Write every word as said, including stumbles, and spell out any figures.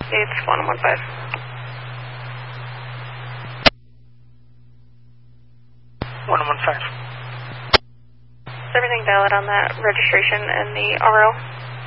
It's one one five. one one five. Is everything valid on that registration and the R O?